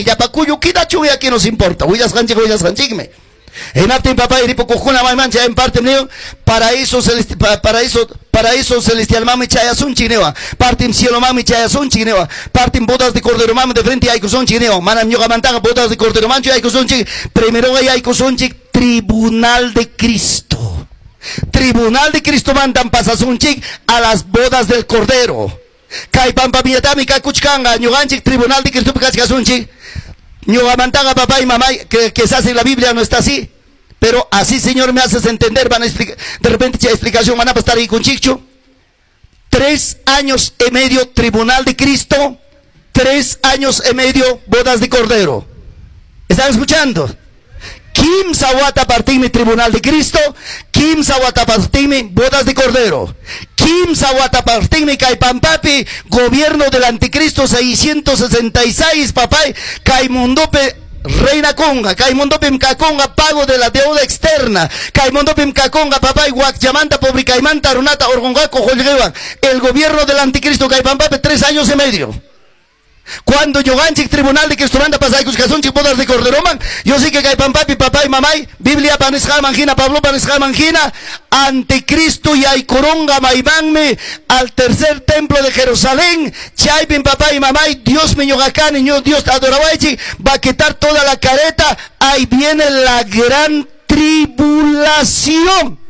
ya pacuyo queda chuya que nos importa. Huyas hanchigme. En aptin papá y ripo cojuna mai mancha en parte neo paraíso celestial mami chaya son chinewa. Partim cielo mami chaya son chinewa. Partim bodas de cordero mami de frente hay son chinewa. Manam yoga mantaga bodas de cordero mancho hay son chi. Primero hay son chi tribunal de Cristo. Tribunal de Cristo mandan pasasun chi a las bodas del cordero. Kai pampa miatami kai kuchkanga ñuganchik tribunal de Cristo kasun chi. Ñugamantaga papá y mamá que se hace en la Biblia no está así, pero así Señor me haces entender. Van a explicar, de repente ya explicación van a estar ahí con Chicho. 3 años y medio tribunal de Cristo, 3 años y medio bodas de cordero. ¿Están escuchando? Kim Sawata partime tribunal de Cristo, Kim Sawata partime bodas de cordero. Kim Sawata partime Caipampapi, gobierno del anticristo 666, papá, Caimundope Reina Conga, Caimundope Mkakonga, pago de la deuda externa, Caimundope Mkakonga, papá, Guacyamanta, pobre Caimanta, Runata, Orgongaco, Jolgewan, el gobierno del anticristo Caipampapi 3 años y medio. Cuando yo ganche tribunal de Cristo manda pasar con casón bodas de cordero man, yo sé que Caipampapi, papá y mamá, Biblia panisja mangina, Pablo panisja mangina, anticristo y hay coronga maibanme al tercer templo de Jerusalén, chaipin papá y mamá, Dios me ñogacán y Dios adorabachi, va a quitar toda la careta, ahí viene la gran tribulación.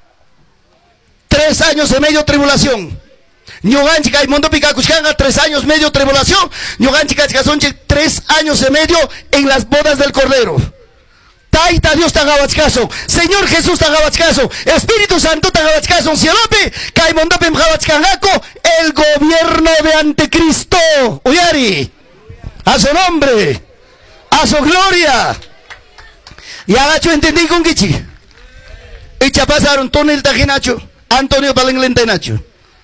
3 años y medio tribulación. Ñuganchika y Mondo Pica Cuchcanga, 3 años medio tribulación. Ñuganchika Chicasonche, 3 años y medio en las bodas del Cordero. Taita Dios Tagabachcaso, Señor Jesús Tagabachcaso, Espíritu Santo Tagabachcaso, Cielope, Caimondopim Jabachcangaco, el gobierno de Anticristo. Uyari, a su nombre, a su gloria. Y agacho entendí con Gichi. Echa pasaron Tonel Tajinacho, Antonio Palenglentenacho.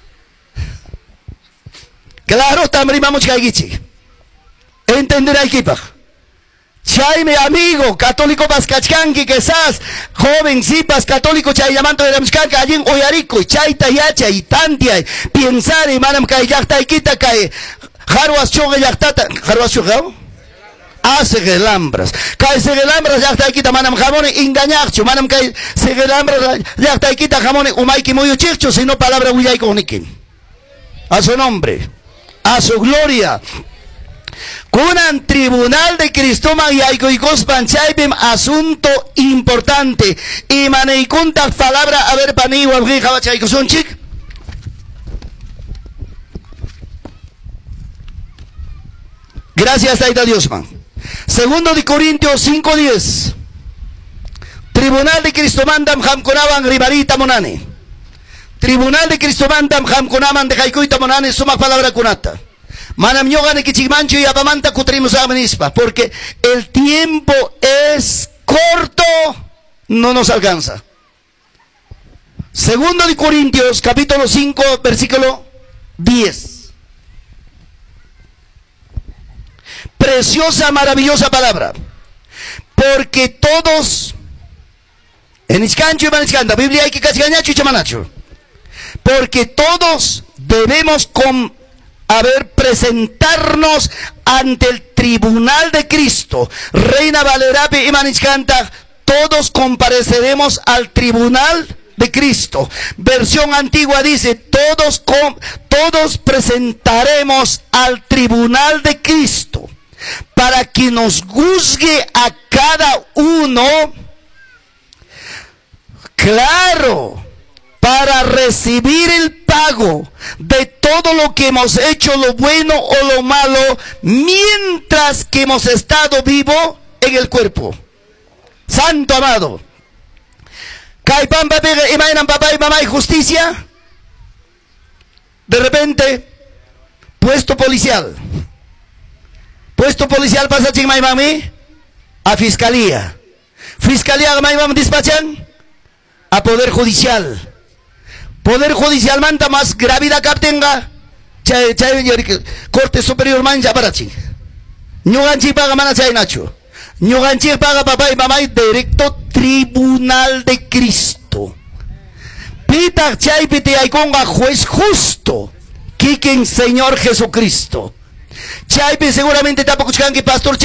Claro, también vamos a Gichi. Entender a equipa. Chaime amigo, católico pascachcanqui, que estás joven, sipas, católico, chay llamanto de la mscanca, allí en Oyarico, chaita yacha, y tantia, piensar, y manam kai yakta, y quita kai, jaruas choga yaktata, jaruas choga, hace gelambras, kai se gelambras yakta, y quita, manam jamone, engañacho, manam kai se gelambras yakta, y quita, jamone, umaiki moyo chircho, sino palabra huyay con a su nombre, a su gloria. Kunan tribunal de Cristo y Cospan Chaipim, asunto importante. Y maneikunta palabra a ver pani walgi jabachaykosun chik. Gracias Taita Dios man. Segundo de Corintios 5:10. Tribunal de Cristo mandam jamkonaban ribarita monane. Tribunal de Cristo mandam jamkonaman de jaikuita monane suma palabra kunata. Manam ñogane kichigmancho y apamanta kutrimos amenispa, porque el tiempo es corto, no nos alcanza. Segundo de Corintios, capítulo 5, versículo 10. Preciosa, maravillosa palabra. Porque todos, en Iscancho y Maniscanta, Biblia hay que cachigañacho y chamanacho. Porque todos debemos presentarnos ante el tribunal de Cristo. Reina Valerapi y Manichcanta, todos compareceremos al tribunal de Cristo. Versión antigua dice, todos presentaremos al tribunal de Cristo para que nos juzgue a cada uno, claro, para recibir el pago de todo lo que hemos hecho, lo bueno o lo malo, mientras que hemos estado vivo en el cuerpo. Santo amado. Caipan papá y mamá y justicia. De repente, puesto policial. Puesto policial pasa chingmay mami a fiscalía. Fiscalía mami mami despachan a poder judicial. Poder judicial manta más gravedad que tenga. Corte superior manja para chi. Ñuganchi paga mana chay nacho. Ñuganchi paga papá y mamá y directo tribunal de Cristo. Pita chay pite ay conga juez justo. Kiken Señor Jesucristo. Chay seguramente tampoco que pastor